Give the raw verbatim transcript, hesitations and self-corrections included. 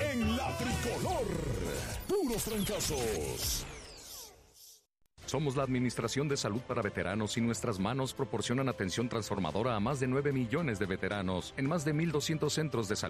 en la tricolor. Puros trancazos. Somos la Administración de Salud para Veteranos y nuestras manos proporcionan atención transformadora a más de nueve millones de veteranos en más de mil doscientos centros de salud.